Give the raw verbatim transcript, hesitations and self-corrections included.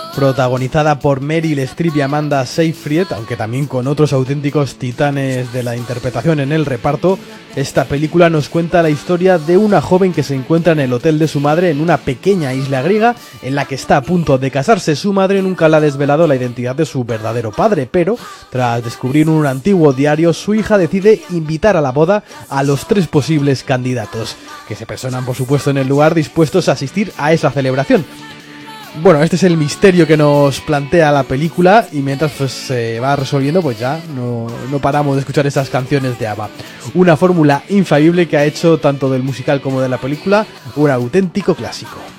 protagonizada por Meryl Streep y Amanda Seyfried, aunque también con otros auténticos titanes de la interpretación en el reparto. Esta película nos cuenta la historia de una joven que se encuentra en el hotel de su madre en una pequeña isla griega en la que está a punto de casarse. Su madre nunca le ha desvelado la identidad de su verdadero padre, pero tras descubrir un antiguo diario, su hija decide invitar a la boda a los tres posibles candidatos, que se personan por supuesto en el lugar dispuestos a asistir a esa celebración. Bueno, este es el misterio que nos plantea la película y mientras pues, se va resolviendo, pues ya no, no paramos de escuchar esas canciones de ABBA. Una fórmula infalible que ha hecho tanto del musical como de la película un auténtico clásico.